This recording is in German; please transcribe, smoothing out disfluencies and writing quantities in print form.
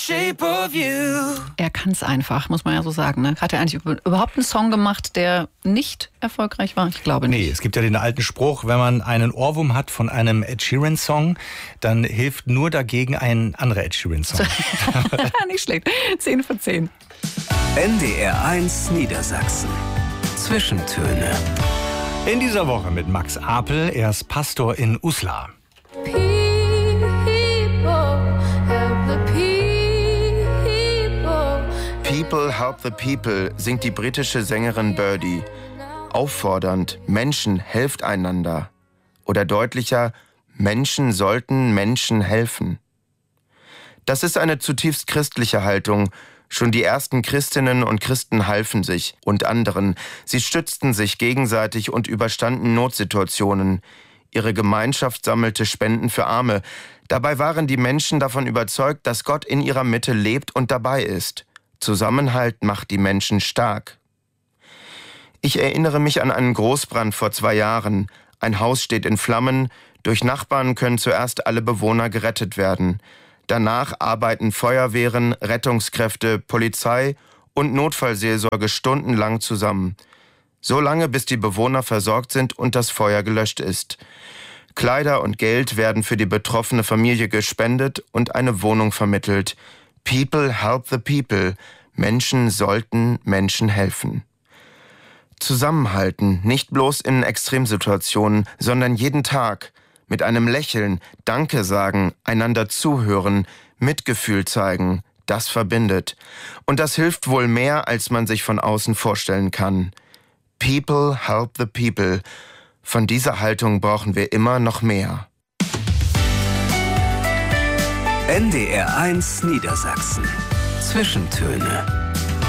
Shape of You. Er kann es einfach, muss man ja so sagen. Ne? Hat er eigentlich überhaupt einen Song gemacht, der nicht erfolgreich war? Ich glaube nicht. Nee, es gibt ja den alten Spruch, wenn man einen Ohrwurm hat von einem Ed Sheeran-Song, dann hilft nur dagegen ein anderer Ed Sheeran-Song. Nicht schlecht. 10 von 10. NDR 1 Niedersachsen. Zwischentöne. In dieser Woche mit Max Apel, er ist Pastor in Uslar. People help the people, singt die britische Sängerin Birdie. Auffordernd, Menschen helft einander. Oder deutlicher, Menschen sollten Menschen helfen. Das ist eine zutiefst christliche Haltung. Schon die ersten Christinnen und Christen halfen sich und anderen. Sie stützten sich gegenseitig und überstanden Notsituationen. Ihre Gemeinschaft sammelte Spenden für Arme. Dabei waren die Menschen davon überzeugt, dass Gott in ihrer Mitte lebt und dabei ist. Zusammenhalt macht die Menschen stark. Ich erinnere mich an einen Großbrand vor 2 Jahren. Ein Haus steht in Flammen. Durch Nachbarn können zuerst alle Bewohner gerettet werden. Danach arbeiten Feuerwehren, Rettungskräfte, Polizei und Notfallseelsorge stundenlang zusammen. So lange, bis die Bewohner versorgt sind und das Feuer gelöscht ist. Kleider und Geld werden für die betroffene Familie gespendet und eine Wohnung vermittelt. People help the people. Menschen sollten Menschen helfen. Zusammenhalten, nicht bloß in Extremsituationen, sondern jeden Tag. Mit einem Lächeln, Danke sagen, einander zuhören, Mitgefühl zeigen, das verbindet. Und das hilft wohl mehr, als man sich von außen vorstellen kann. People help the people. Von dieser Haltung brauchen wir immer noch mehr. NDR 1 Niedersachsen. Zwischentöne.